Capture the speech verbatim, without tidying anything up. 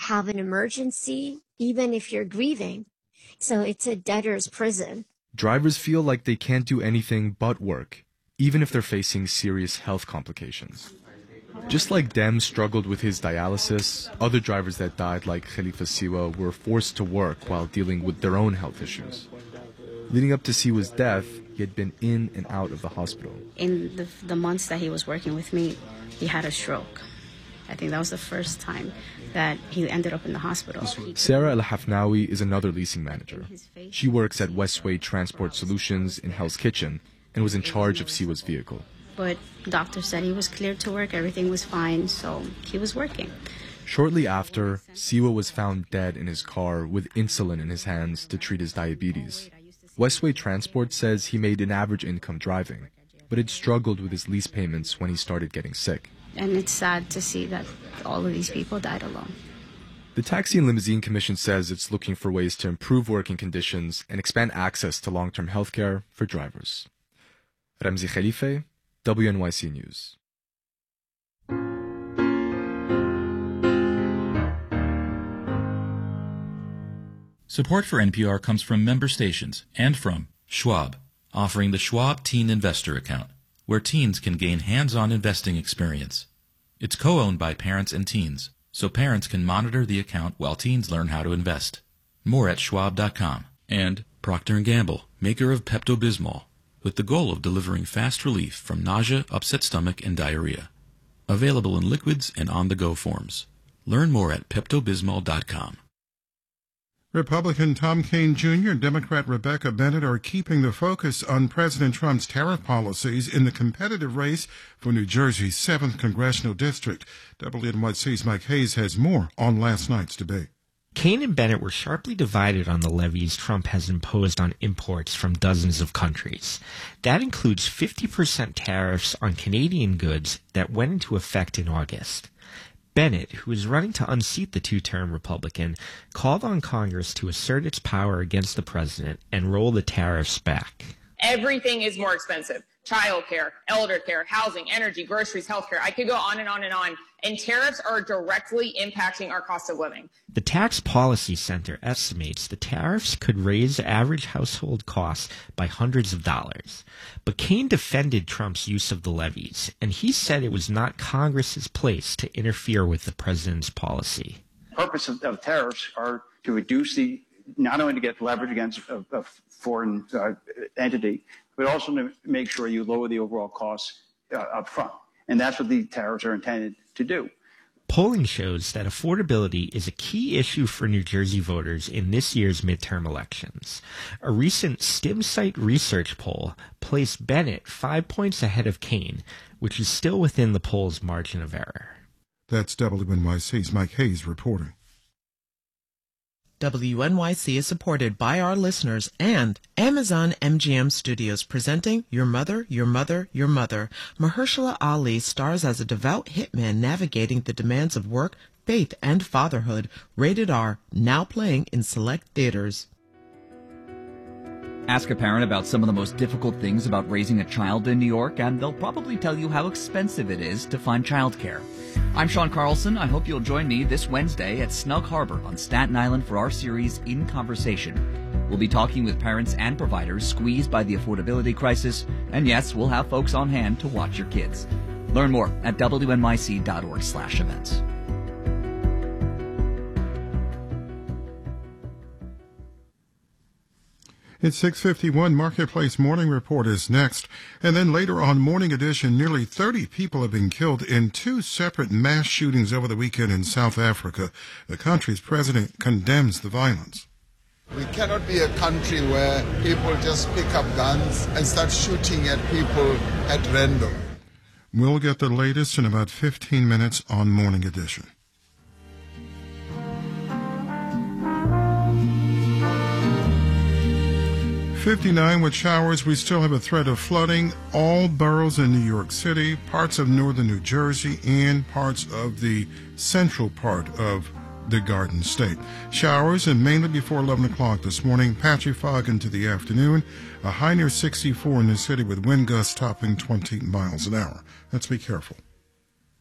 have an emergency, even if you're grieving. So it's a debtor's prison. Drivers feel like they can't do anything but work, even if they're facing serious health complications. Just like Dem struggled with his dialysis, other drivers that died like Khalifa Siwa were forced to work while dealing with their own health issues. Leading up to Siwa's death, he had been in and out of the hospital. In the, the months that he was working with me, he had a stroke. I think that was the first time that he ended up in the hospital. Sarah El-Hafnawi is another leasing manager. She works at Westway Transport Solutions in Hell's Kitchen and was in charge of Siwa's vehicle. But the doctor said he was cleared to work, everything was fine, so he was working. Shortly after, Siwa was found dead in his car with insulin in his hands to treat his diabetes. Westway Transport says he made an average income driving, but had struggled with his lease payments when he started getting sick. And it's sad to see that all of these people died alone. The Taxi and Limousine Commission says it's looking for ways to improve working conditions and expand access to long-term health care for drivers. Ramzi Khalife, W N Y C News. Support for N P R comes from member stations and from Schwab, offering the Schwab Teen Investor Account, where teens can gain hands-on investing experience. It's co-owned by parents and teens, so parents can monitor the account while teens learn how to invest. More at schwab dot com. And Procter and Gamble, maker of Pepto-Bismol, with the goal of delivering fast relief from nausea, upset stomach, and diarrhea. Available in liquids and on-the-go forms. Learn more at pepto bismol dot com. Republican Tom Kean Junior and Democrat Rebecca Bennett are keeping the focus on President Trump's tariff policies in the competitive race for New Jersey's seventh Congressional District. W N Y C's Mike Hayes has more on last night's debate. Kean and Bennett were sharply divided on the levies Trump has imposed on imports from dozens of countries. That includes fifty percent tariffs on Canadian goods that went into effect in August. Bennett, who is running to unseat the two-term Republican, called on Congress to assert its power against the president and roll the tariffs back. Everything is more expensive. Childcare, elder care, housing, energy, groceries, healthcare. I could go on and on and on. And tariffs are directly impacting our cost of living. The Tax Policy Center estimates the tariffs could raise average household costs by hundreds of dollars. But Kean defended Trump's use of the levies, and he said it was not Congress's place to interfere with the president's policy. The purpose of, of tariffs are to reduce the, not only to get leverage against a, a foreign uh, entity, but also to make sure you lower the overall costs uh, up front. And that's what the tariffs are intended to do. Polling shows that affordability is a key issue for New Jersey voters in this year's midterm elections. A recent StimSite research poll placed Bennett five points ahead of Kean, which is still within the poll's margin of error. That's W N Y C's Mike Hayes reporting. W N Y C is supported by our listeners and Amazon M G M Studios presenting Your Mother, Your Mother, Your Mother. Mahershala Ali stars as a devout hitman navigating the demands of work, faith, and fatherhood. Rated R, now playing in select theaters. Ask a parent about some of the most difficult things about raising a child in New York, and they'll probably tell you how expensive it is to find childcare. I'm Sean Carlson. I hope you'll join me this Wednesday at Snug Harbor on Staten Island for our series In Conversation. We'll be talking with parents and providers squeezed by the affordability crisis, and yes, we'll have folks on hand to watch your kids. Learn more at W N Y C dot org slash events. It's six fifty-one. Marketplace Morning Report is next. And then later on Morning Edition, nearly thirty people have been killed in two separate mass shootings over the weekend in South Africa. The country's president condemns the violence. We cannot be a country where people just pick up guns and start shooting at people at random. We'll get the latest in about fifteen minutes on Morning Edition. fifty-nine with showers. We still have a threat of flooding. All boroughs in New York City, parts of northern New Jersey, and parts of the central part of the Garden State. Showers, and mainly before eleven o'clock this morning. Patchy fog into the afternoon. A high near sixty-four in the city with wind gusts topping twenty miles an hour. Let's be careful.